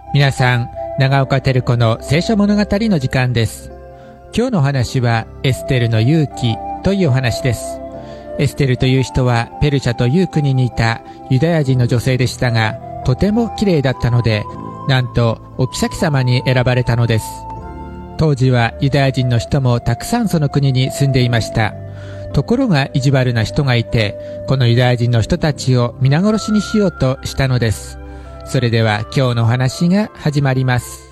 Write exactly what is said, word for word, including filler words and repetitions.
皆さん、長岡照子の聖書物語の時間です。今日のお話はエステルの勇気というお話です。エステルという人はペルシャという国にいたユダヤ人の女性でしたが、とても綺麗だったので、なんとお妃様に選ばれたのです。当時はユダヤ人の人もたくさんその国に住んでいました。ところが意地悪な人がいて、このユダヤ人の人たちを皆殺しにしようとしたのです。それでは今日のお話が始まります。